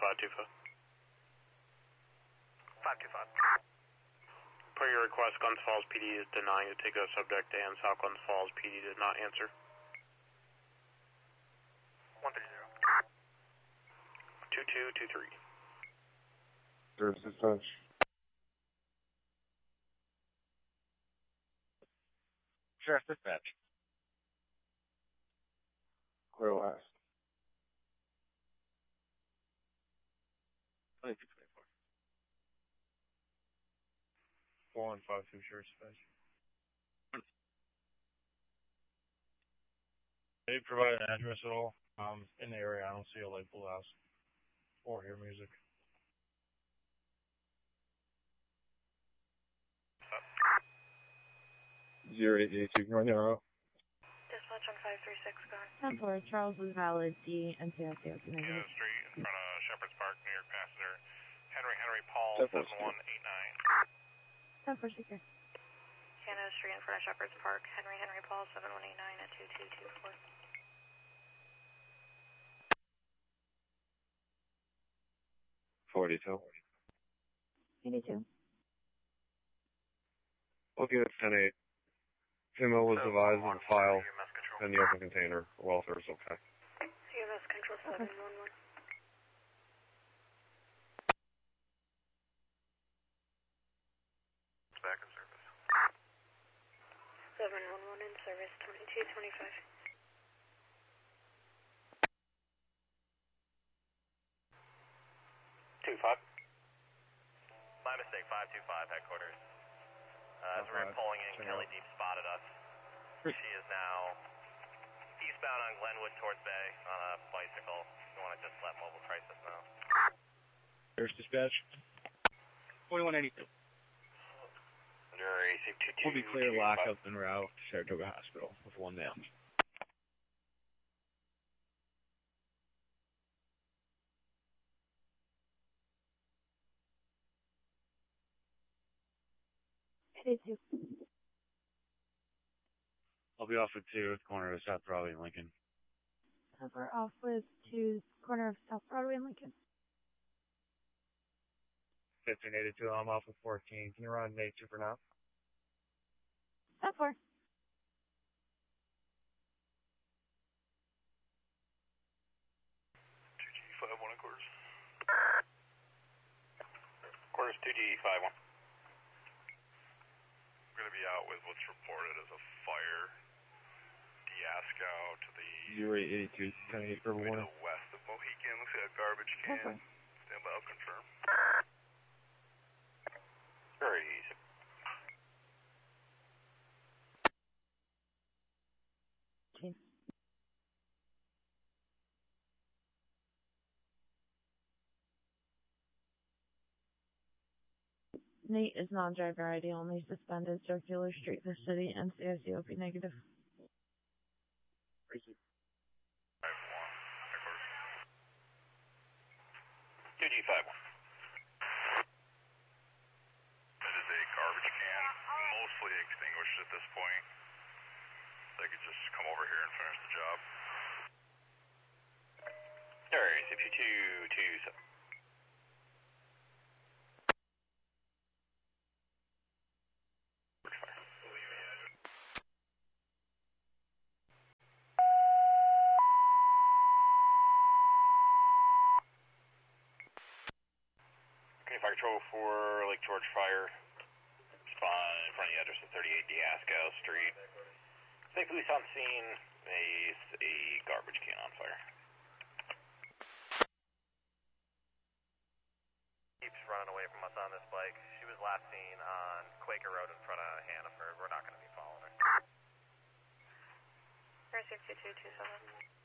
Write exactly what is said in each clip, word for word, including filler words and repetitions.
five two five. five two five. Per your request, Glens Falls P D is denying to take a subject and South Glens Falls P D did not answer. one three zero. two two two three. There's dispatch. Sheriff dispatch. Clear last. twenty-two twenty-four. four one five two, Sheriff dispatch. They provide an address at all? Um, in the area, I don't see a light blue house or hear music. Zero eight eight two, one zero. Dispatch on five three six, gone. ten four, Charles is valid, D, and C S C. Yeah, street in front of Shepherd's Park, New York passenger. Henry Henry Paul, seven one eight nine. ten four, secure. Canada Street in front of Shepherd's Park, Henry Henry Paul, seven one eight nine at two two two four. forty-two. eighty-two. Looking at ten eight. Female was advised of the file in the open container. Welfare is okay. C M S control seven one one. Back in service. seven one one in service, twenty-two twenty-five. two five. My mistake, five two five, headquarters. Uh, as we were pulling in, Kelly Deep spotted us. She is now eastbound on Glenwood towards Bay on a bicycle. You want to just let Mobile Crisis know. There's dispatch. forty-one eighty-two. We'll be clear lockup en route to Saratoga Hospital with one male. eighty-two. I'll be off at two at the corner of South Broadway and Lincoln. ten four, off with two, corner of South Broadway and Lincoln. fifteen eighty-two, I'm off with fourteen. Can you run eight two for now? ten four. two G five one, quarters. Quarters two G five one. We're going to be out with what's reported as a fire. Diasco to the zero eight eighty-two, ten eight for to one. the west of Mohican. Looks like a garbage can. Okay. Stand by, I'll confirm. Very easy. Okay. Nate is non-driver I D only, suspended, circular street for city, N C I C O P negative. five one, headquarters. two G five one. That is a garbage can, mostly extinguished at this point. They could just come over here and finish the job. Very easy. two two seven. Fire Control for Lake George Fire. Spawn in front of the address of thirty-eight Diasco Street. State police on scene. A, a garbage can on fire. Keeps running away from us on this bike. She was last seen on Quaker Road in front of Hannaford. We're not going to be following her. Mercy two two two seven.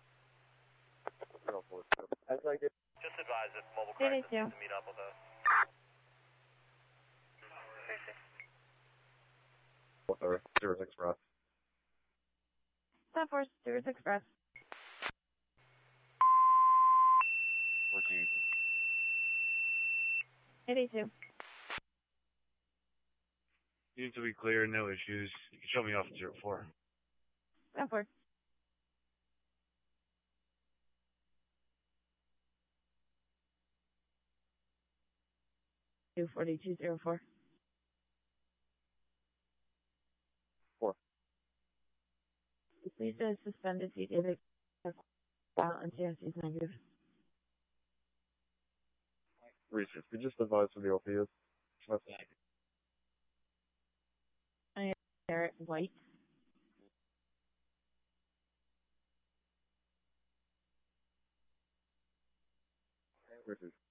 Just advise if Mobile Crisis needs to meet up with us. Or Stewart's Express. ten four, Stewart's Express. fourteen. eighty-two. Seems to be clear, no issues. You can show me off at zero four. ten four. two forty-two oh four. Four. Lisa is suspended. He did it out and T S is negative. Research. We just advised who the O P is. That's I Eric White. Research.